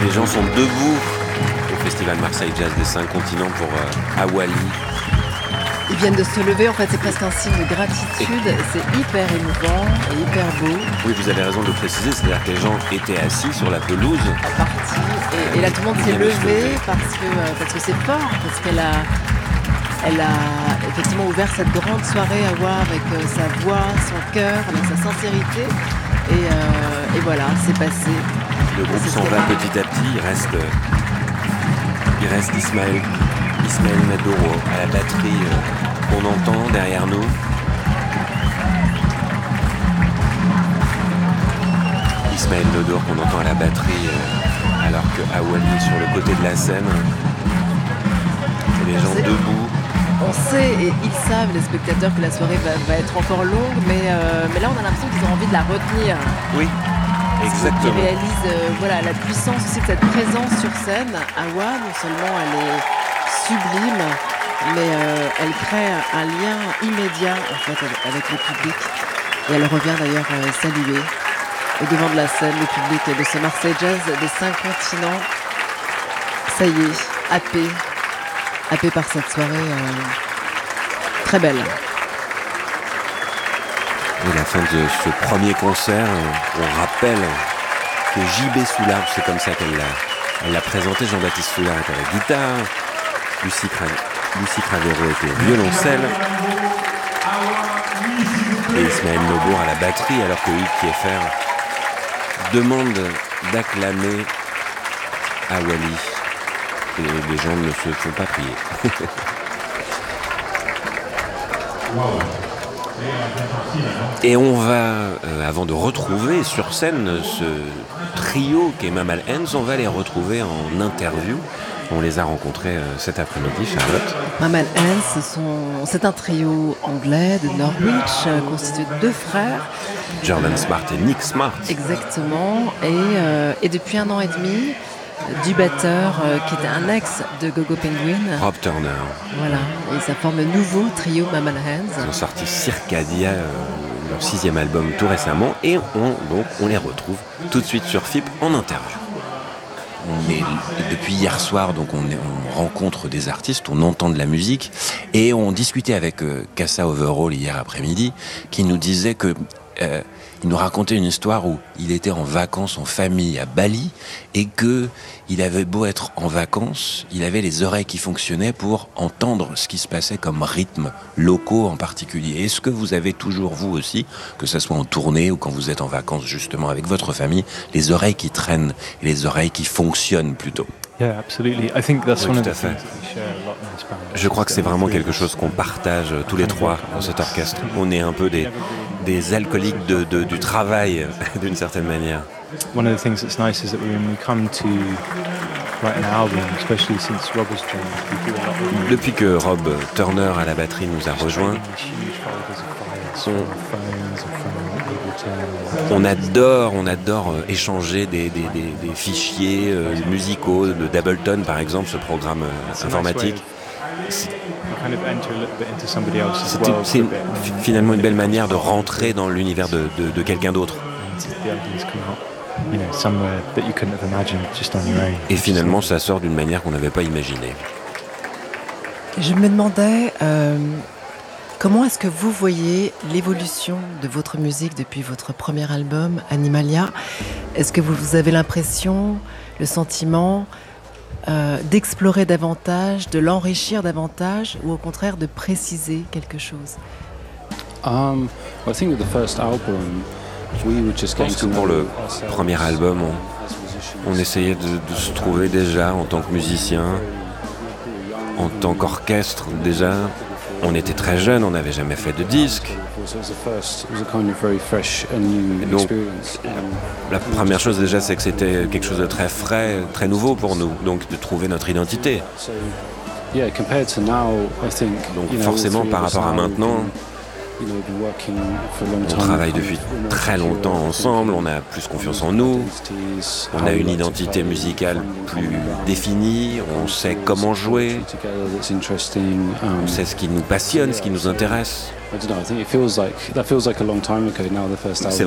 Les gens sont debout au Festival Marseille Jazz des 5 continents pour Awali. Ils viennent de se lever, en fait, c'est presque un signe de gratitude. C'est hyper émouvant et hyper beau. Oui, vous avez raison de le préciser, c'est-à-dire que les gens étaient assis sur la pelouse. En partie. Et là, tout le monde s'est levé parce que c'est fort, parce qu'elle a effectivement ouvert cette grande soirée à voir avec sa voix, son cœur, avec sa sincérité. Et voilà, c'est passé. Le groupe s'en va petit à petit, il reste Ismaël Nadoro à la batterie qu'on entend derrière nous. Ismaël Nadoro qu'on entend à la batterie alors que Awali est sur le côté de la scène. Et les gens debout. On sait et ils savent, les spectateurs, que la soirée va être encore longue, mais là on a l'impression qu'ils ont envie de la retenir. Oui, exactement. Ils réalisent la puissance aussi de cette présence sur scène. Awa, non seulement elle est sublime, mais elle crée un lien immédiat en fait avec le public. Et elle revient d'ailleurs saluer au devant de la scène le public de ce Marseille Jazz des 5 continents. Ça y est, happé par cette soirée très belle. Et la fin de ce premier concert, on rappelle que JB Soulard, c'est comme ça qu'elle l'a présenté, Jean-Baptiste Soulard était à la guitare, Lucie Cravero était au violoncelle, et Ismaël Nobour à la batterie, alors que Hugues Kieffer demande d'acclamer Awali. Et les gens ne se font pas prier. Et on va, avant de retrouver sur scène ce trio qu'est Mamal Hens, on va les retrouver en interview. On les a rencontrés cet après-midi, Charlotte. Mamal Hens, c'est un trio anglais de Norwich, constitué de 2 frères. Jordan Smart et Nick Smart. Exactement. Et depuis 1 an et demi, du batteur qui était un ex de Gogo Penguin. Rob Turner. Voilà. Et ça forme le nouveau trio Mamal Hens. Ils ont sorti Circadia, leur 6e album tout récemment. Et on les retrouve tout de suite sur FIP en interview. Depuis hier soir, donc on rencontre des artistes, on entend de la musique et on discutait avec Kassa Overall hier après-midi qui nous disait que il nous racontait une histoire où il était en vacances en famille à Bali et que il avait beau être en vacances, il avait les oreilles qui fonctionnaient pour entendre ce qui se passait comme rythmes locaux en particulier. Est-ce que vous avez toujours, vous aussi, que ce soit en tournée ou quand vous êtes en vacances justement avec votre famille, les oreilles qui traînent et les oreilles qui fonctionnent plutôt? Yeah, absolutely. I think that's one of the things that we share a lot in this band. Je crois que c'est vraiment quelque chose qu'on partage tous les trois dans cet orchestre. On est un peu des alcooliques du travail d'une certaine manière. One of the things that's nice is that when we come to write an album, especially since Rob has joined, we do a lot of... Depuis que Rob Turner à la batterie nous a rejoints, on adore échanger des fichiers musicaux de d'Ableton, par exemple, ce programme informatique. C'est finalement une belle manière de rentrer dans l'univers de quelqu'un d'autre. Et finalement, ça sort d'une manière qu'on n'avait pas imaginée. Je me demandais... comment est-ce que vous voyez l'évolution de votre musique depuis votre premier album, Animalia? Est-ce que vous avez l'impression, le sentiment d'explorer davantage, de l'enrichir davantage, ou au contraire de préciser quelque chose? Je pense que pour le premier album, on essayait de se trouver déjà en tant que musicien, en tant qu'orchestre déjà. On était très jeunes, on n'avait jamais fait de disque. Donc, la première chose déjà, c'est que c'était quelque chose de très frais, très nouveau pour nous, donc de trouver notre identité. Donc forcément, par rapport à maintenant, on travaille depuis très longtemps ensemble, on a plus confiance en nous, on a une identité musicale plus définie, on sait comment jouer, on sait ce qui nous passionne, ce qui nous intéresse.